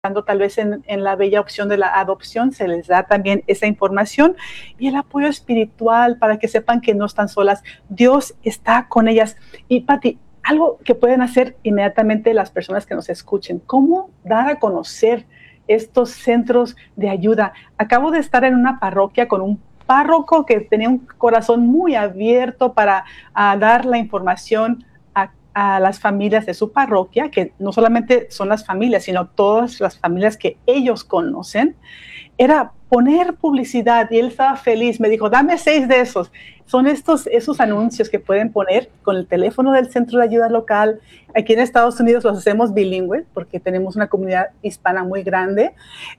tal vez en la bella opción de la adopción, se les da también esa información y el apoyo espiritual para que sepan que no están solas. Dios está con ellas. Y Pati, algo que pueden hacer inmediatamente las personas que nos escuchen, ¿cómo dar a conocer estos centros de ayuda? Acabo de estar en una parroquia con un párroco que tenía un corazón muy abierto para dar la información a las familias de su parroquia, que no solamente son las familias, sino todas las familias que ellos conocen. Era poner publicidad y él estaba feliz. Me dijo, dame 6 de esos. Son esos anuncios que pueden poner con el teléfono del centro de ayuda local. Aquí en Estados Unidos los hacemos bilingües porque tenemos una comunidad hispana muy grande.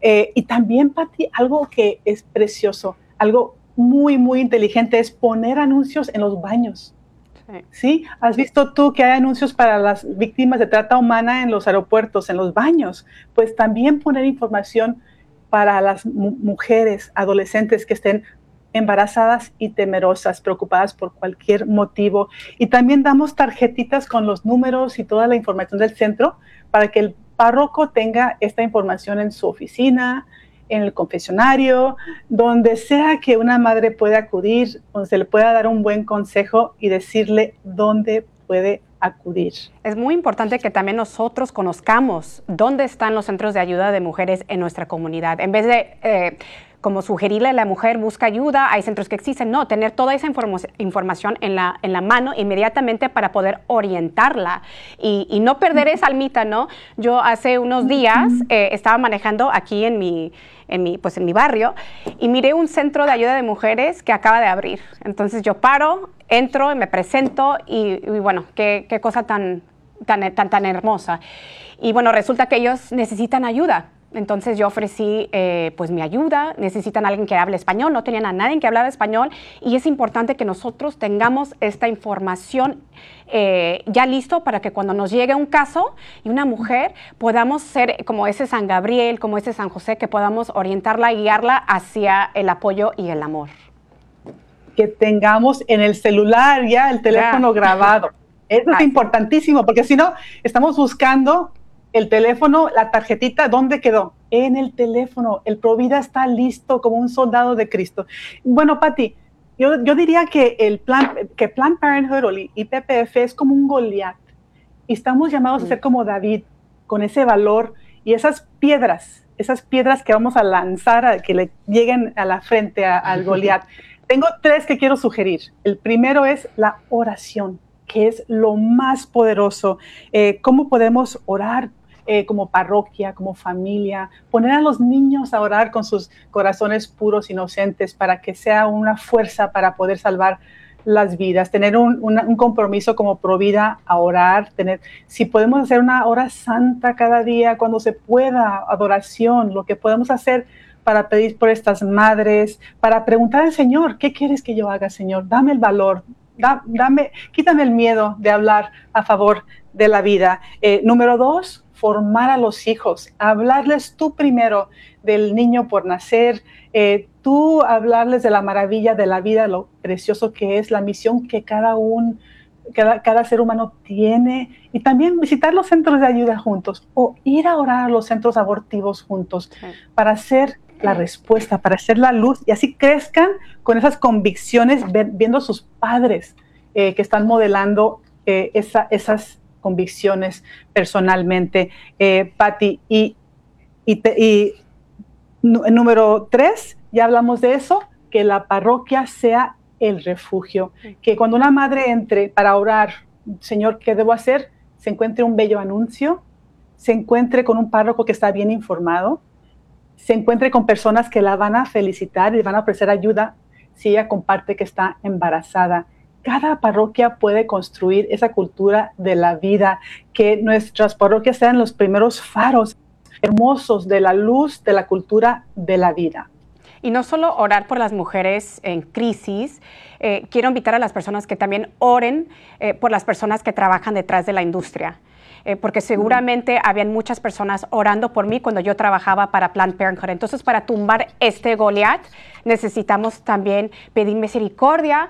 Y también, Pati, algo que es precioso, algo muy, muy inteligente es poner anuncios en los baños. ¿Sí? ¿Has visto tú que hay anuncios para las víctimas de trata humana en los aeropuertos, en los baños? Pues también poner información para las mujeres, adolescentes que estén embarazadas y temerosas, preocupadas por cualquier motivo. Y también damos tarjetitas con los números y toda la información del centro para que el párroco tenga esta información en su oficina, en el confesionario, donde sea que una madre pueda acudir, donde se le pueda dar un buen consejo y decirle dónde puede acudir. Es muy importante que también nosotros conozcamos dónde están los centros de ayuda de mujeres en nuestra comunidad. En vez de como sugerirle a la mujer, busca ayuda, hay centros que existen. No, tener toda esa información en la mano inmediatamente para poder orientarla y no perder esa almita, ¿no? Yo hace unos días estaba manejando aquí en mi barrio y miré un centro de ayuda de mujeres que acaba de abrir. Entonces yo paro, entro, me presento y bueno, qué cosa tan hermosa. Y bueno, resulta que ellos necesitan ayuda. Entonces yo ofrecí pues mi ayuda, necesitan a alguien que hable español, no tenían a nadie que hablara español y es importante que nosotros tengamos esta información ya listo para que cuando nos llegue un caso y una mujer podamos ser como ese San Gabriel, como ese San José, que podamos orientarla y guiarla hacia el apoyo y el amor. Que tengamos en el celular ya el teléfono grabado. Eso es importantísimo porque si no estamos buscando el teléfono, la tarjetita, ¿dónde quedó? En el teléfono. El Provida está listo como un soldado de Cristo. Bueno, Pati, yo diría que Planned Parenthood o el IPPF es como un Goliat. Y estamos llamados a ser como David, con ese valor y esas piedras que vamos a lanzar a que le lleguen a la frente al Goliat. Tengo 3 que quiero sugerir. El primero es la oración, que es lo más poderoso. ¿Cómo podemos orar? Como parroquia, como familia, poner a los niños a orar con sus corazones puros, inocentes, para que sea una fuerza para poder salvar las vidas, tener un compromiso como Provida a orar, si podemos hacer una hora santa cada día, cuando se pueda, adoración, lo que podemos hacer para pedir por estas madres, para preguntar al Señor, ¿qué quieres que yo haga, Señor? Dame el valor, quítame el miedo de hablar a favor de la vida. Número 2, formar a los hijos, hablarles tú primero del niño por nacer, tú hablarles de la maravilla de la vida, lo precioso que es, la misión que cada ser humano tiene, y también visitar los centros de ayuda juntos o ir a orar a los centros abortivos juntos para hacer la respuesta, para hacer la luz y así crezcan con esas convicciones, viendo a sus padres que están modelando esas convicciones personalmente. Pati, y número 3, ya hablamos de eso, que la parroquia sea el refugio, que cuando una madre entre para orar, Señor, ¿qué debo hacer?, se encuentre un bello anuncio, se encuentre con un párroco que está bien informado, se encuentre con personas que la van a felicitar y van a ofrecer ayuda si ella comparte que está embarazada. Cada parroquia puede construir esa cultura de la vida, que nuestras parroquias sean los primeros faros hermosos de la luz de la cultura de la vida. Y no solo orar por las mujeres en crisis, quiero invitar a las personas que también oren por las personas que trabajan detrás de la industria. Porque seguramente habían muchas personas orando por mí cuando yo trabajaba para Planned Parenthood. Entonces, para tumbar este Goliat, necesitamos también pedir misericordia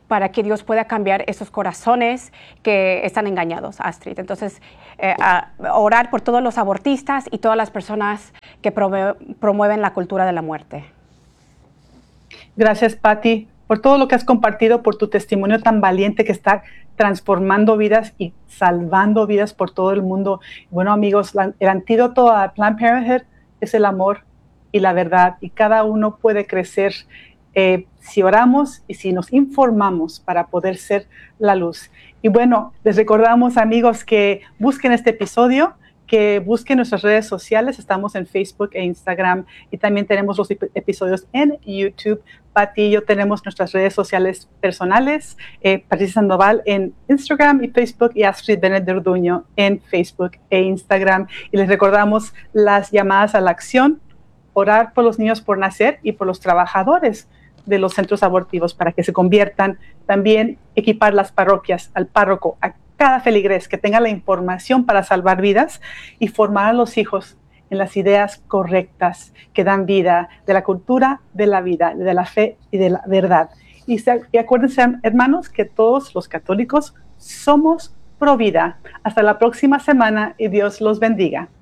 para que Dios pueda cambiar esos corazones que están engañados, Astrid. Entonces, orar por todos los abortistas y todas las personas que promueven la cultura de la muerte. Gracias, Patti, por todo lo que has compartido, por tu testimonio tan valiente que está transformando vidas y salvando vidas por todo el mundo. Bueno, amigos, el antídoto a Planned Parenthood es el amor y la verdad, y cada uno puede crecer si oramos y si nos informamos para poder ser la luz. Y bueno, les recordamos, amigos, que busquen este episodio, que busquen nuestras redes sociales. Estamos en Facebook e Instagram, y también tenemos los episodios en YouTube. Patti y yo tenemos nuestras redes sociales personales, Patricia Sandoval en Instagram y Facebook, y Astrid Bennett de Orduño en Facebook e Instagram. Y les recordamos las llamadas a la acción: orar por los niños por nacer y por los trabajadores de los centros abortivos para que se conviertan. También equipar las parroquias, al párroco, a cada feligrés que tenga la información para salvar vidas, y formar a los hijos en las ideas correctas que dan vida, de la cultura de la vida, de la fe y de la verdad. Y acuérdense, hermanos, que todos los católicos somos pro vida. Hasta la próxima semana y Dios los bendiga.